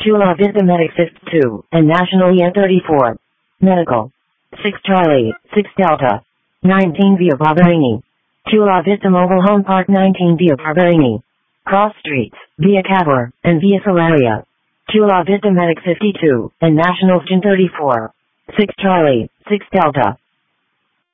Chula Vista Medic 52, and National EN 34. Medical. 6 Charlie, 6 Delta. 19 via Barberini. Chula Vista Mobile Home Park 19 via Barberini. Cross Streets, via Cavour, and via Solaria. Chula Vista Medic 52, and National Gen 34. 6 Charlie, 6 Delta.